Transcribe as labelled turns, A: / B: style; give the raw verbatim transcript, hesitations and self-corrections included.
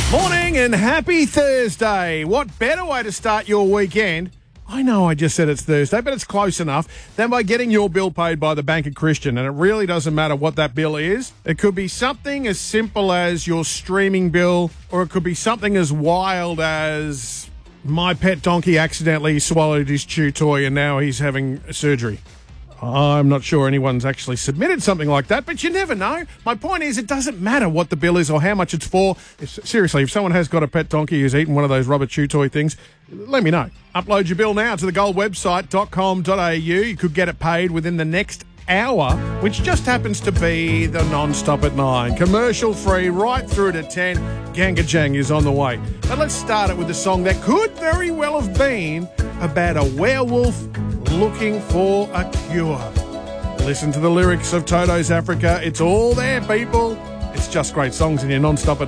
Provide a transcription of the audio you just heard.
A: Morning and happy Thursday. What better way to start your weekend? I know I just said it's Thursday, but it's close enough than by getting your bill paid by the Bank of Christian. And it really doesn't matter what that bill is. It could be something as simple as your streaming bill, or it could be something as wild as my pet donkey accidentally swallowed his chew toy and now he's having surgery. I'm not sure anyone's actually submitted something like that, but you never know. My point is, it doesn't matter what the bill is or how much it's for. If, seriously, if someone has got a pet donkey who's eaten one of those rubber chew toy things, let me know. Upload your bill now to the gold website dot com dot a u. You could get it paid within the next hour, which just happens to be the non-stop at nine. Commercial free right through to ten. Ganga Jang is on the way. But let's start it with a song that could very well have been about a werewolf looking for a cure. Listen to the lyrics of Toto's Africa. It's all there, people. It's just great songs in your non-stop at